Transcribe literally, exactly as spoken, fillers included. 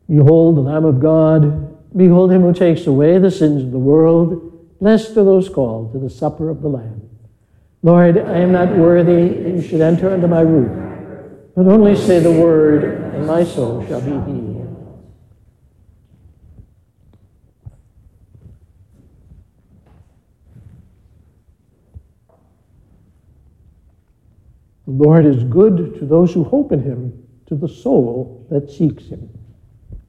Behold the Lamb of God. Behold him who takes away the sins of the world. Blessed are those called to the supper of the Lamb. Lord, I am not worthy that you should enter under my roof, but only say the word, and my soul shall be healed. The Lord is good to those who hope in him, to the soul that seeks him.